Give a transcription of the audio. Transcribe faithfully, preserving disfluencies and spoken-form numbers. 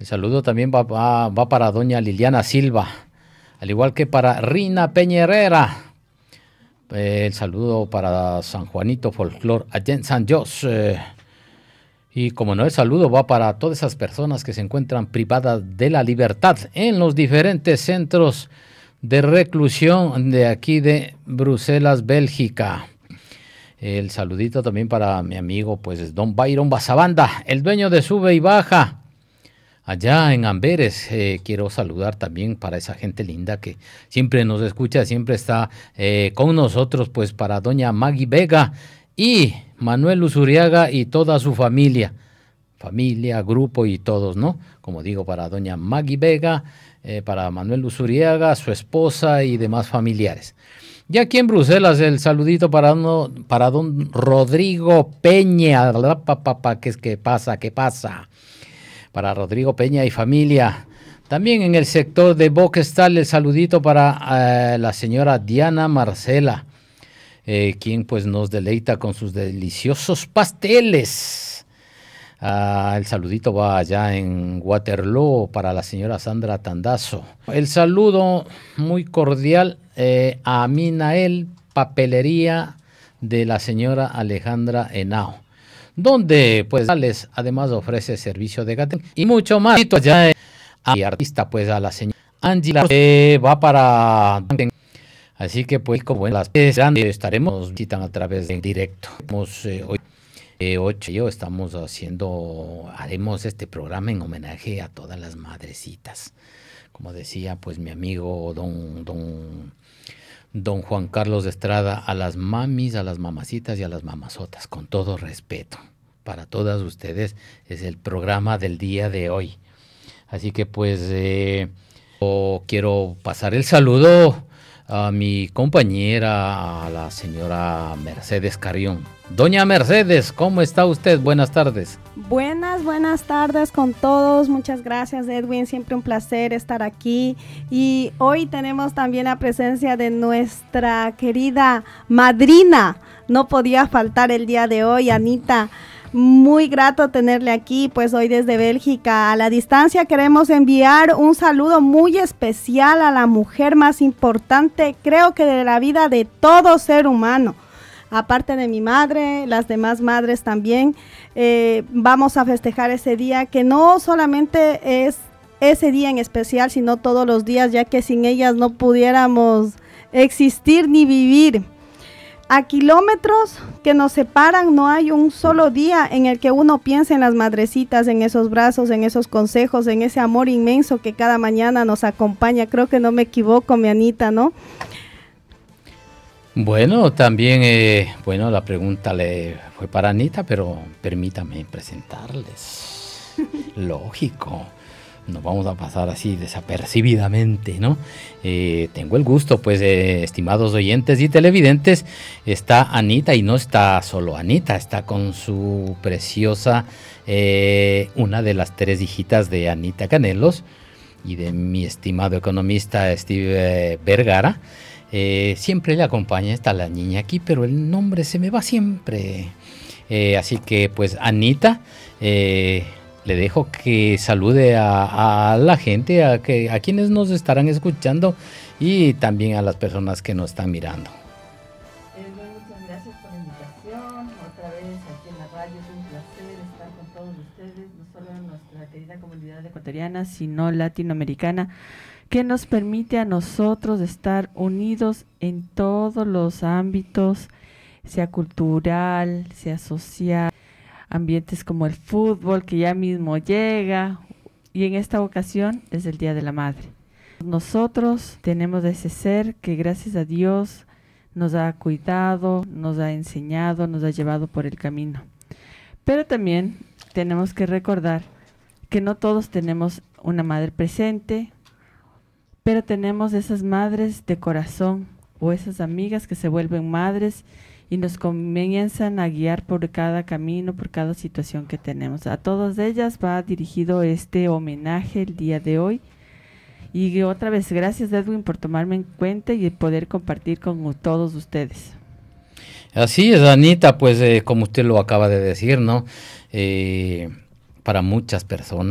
El saludo también va, va, va para doña Liliana Silva, al igual que para Rina Peña Herrera. Eh, el saludo para San Juanito Folclor, allá en San José. Eh, y como no, el saludo va para todas esas personas que se encuentran privadas de la libertad en los diferentes centros de reclusión de aquí de Bruselas, Bélgica. El saludito también para mi amigo, pues, don Byron Basabanda, el dueño de Sube y Baja, allá en Amberes. Eh, quiero saludar también para esa gente linda que siempre nos escucha, siempre está eh, con nosotros, pues para doña Maggie Vega y Manuel Usuriaga y toda su familia, familia, grupo y todos, ¿no? Como digo, para doña Maggie Vega, eh, para Manuel Usuriaga, su esposa y demás familiares. Y aquí en Bruselas, el saludito para, no, para don Rodrigo Peña. ¿Qué es que pasa? ¿Qué pasa? Para Rodrigo Peña y familia. También en el sector de Boquestal, el saludito para eh, la señora Diana Marcela, eh, quien pues nos deleita con sus deliciosos pasteles. Ah, el saludito va allá en Waterloo para la señora Sandra Tandazo. El saludo muy cordial eh, a Minael Papelería de la señora Alejandra Henao, donde pues además ofrece servicio de catering y mucho más. Allá a mi artista, pues a la señora Angela, eh, va para... Así que pues como en las grandes estaremos visitan a través de directo. Hemos, eh, hoy eh, ocho yo estamos haciendo, haremos este programa en homenaje a todas las madrecitas. Como decía pues mi amigo don, don, don Juan Carlos de Estrada, a las mamis, a las mamacitas y a las mamazotas, con todo respeto. Para todas ustedes es el programa del día de hoy. Así que pues eh, quiero pasar el saludo a mi compañera, a la señora Mercedes Carrión. Doña Mercedes, ¿cómo está usted? Buenas tardes. Buenas, buenas tardes con todos. Muchas gracias, Edwin. Siempre un placer estar aquí. Y hoy tenemos también la presencia de nuestra querida madrina. No podía faltar el día de hoy, Anita. Muy grato tenerle aquí, pues hoy desde Bélgica. A la distancia queremos enviar un saludo muy especial a la mujer más importante, creo que de la vida de todo ser humano. Aparte de mi madre, las demás madres también, eh, vamos a festejar ese día, que no solamente es ese día en especial, sino todos los días, ya que sin ellas no pudiéramos existir ni vivir. A kilómetros que nos separan, no hay un solo día en el que uno piense en las madrecitas, en esos brazos, en esos consejos, en ese amor inmenso que cada mañana nos acompaña. Creo que no me equivoco, mi Anita, ¿no? Bueno, también, eh, bueno, la pregunta le fue para Anita, pero permítame presentarles. Lógico. Nos vamos a pasar así desapercibidamente, ¿no? Eh, tengo el gusto, pues, eh, estimados oyentes y televidentes, está Anita, y no está solo Anita, está con su preciosa, eh, una de las tres hijitas de Anita Canelos y de mi estimado economista Steve Vergara. Eh, siempre le acompaña, está la niña aquí, pero el nombre se me va siempre. Eh, así que, pues, Anita, eh, le dejo que salude a, a la gente, a, que, a quienes nos estarán escuchando y también a las personas que nos están mirando. Eh, muchas gracias por la invitación. Otra vez aquí en la radio es un placer estar con todos ustedes, no solo en nuestra querida comunidad ecuatoriana, sino latinoamericana, que nos permite a nosotros estar unidos en todos los ámbitos, sea cultural, sea social, ambientes como el fútbol, que ya mismo llega, y en esta ocasión es el Día de la Madre. Nosotros tenemos ese ser que gracias a Dios nos ha cuidado, nos ha enseñado, nos ha llevado por el camino. Pero también tenemos que recordar que no todos tenemos una madre presente, pero tenemos esas madres de corazón o esas amigas que se vuelven madres y nos comienzan a guiar por cada camino, por cada situación que tenemos. A todas ellas va dirigido este homenaje el día de hoy. Y otra vez, gracias, Edwin, por tomarme en cuenta y poder compartir con todos ustedes. Así es, Anita, pues eh, como usted lo acaba de decir, ¿no? Eh, para muchas personas